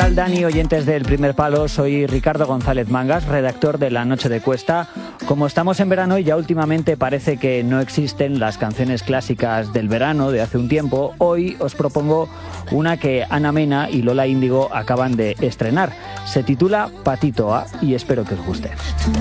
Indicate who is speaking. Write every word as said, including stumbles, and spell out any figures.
Speaker 1: tal, Dani, oyentes del Primer Palo? Soy Ricardo González Mangas, redactor de La Noche de Cuesta. Como estamos en verano y ya últimamente parece que no existen las canciones clásicas del verano de hace un tiempo, hoy os propongo una que Ana Mena y Lola Índigo acaban de estrenar. Se titula Patito A y espero que os guste.